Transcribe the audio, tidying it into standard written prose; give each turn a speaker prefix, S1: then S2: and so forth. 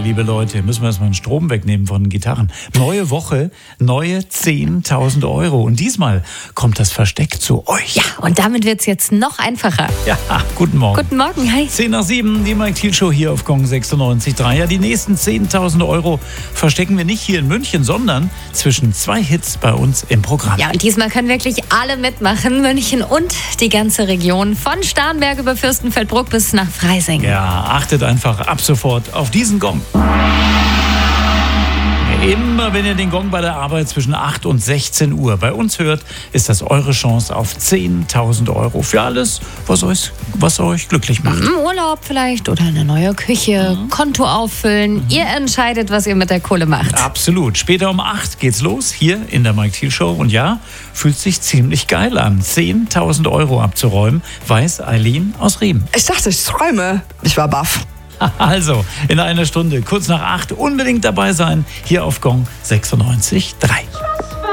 S1: liebe Leute. Müssen wir erstmal den Strom wegnehmen von den Gitarren. Neue Woche, neue 10.000 Euro. Und diesmal kommt das Versteck zu euch.
S2: Ja, und damit wird es jetzt noch einfacher.
S1: Ja, guten Morgen.
S2: Guten Morgen, hi.
S1: 10:07, die Mike Thiel Show hier auf Gong 96.3. Ja, die nächsten 10.000 Euro verstecken wir nicht hier in München, sondern zwischen zwei Hits bei uns im Programm.
S2: Ja, und diesmal können wirklich alle mitmachen. München und die ganze Region. Von Starnberg über Fürstenfeldbruck bis nach Freising.
S1: Ja, achtet einfach ab sofort auf diesen Gong. Immer wenn ihr den Gong bei der Arbeit zwischen 8 und 16 Uhr bei uns hört, ist das eure Chance auf 10.000 Euro für alles, was euch glücklich macht.
S2: Urlaub vielleicht oder eine neue Küche, Konto auffüllen. Ihr entscheidet, was ihr mit der Kohle macht.
S1: Absolut. Später um 8 geht's los, hier in der Mike Thiel Show. Und ja, fühlt sich ziemlich geil an. 10.000 Euro abzuräumen, weiß Eileen aus Riem.
S3: Ich dachte, ich träume. Ich war baff.
S1: Also, in einer Stunde, kurz nach 8, unbedingt dabei sein, hier auf Gong 96.3.